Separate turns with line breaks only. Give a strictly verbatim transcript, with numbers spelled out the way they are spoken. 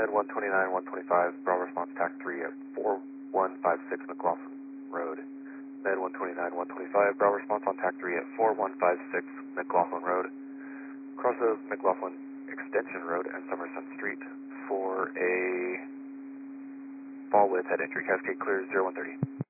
Med one twenty-nine, one twenty-five, Bravo response T A C three at four one five six McLaughlin Road. Med one twenty-nine, one twenty-five, Bravo response on T A C three at four one five six McLaughlin Road. Cross of McLaughlin Extension Road and Somerset Street for a fall width at entry Cascade clear zero one thirty.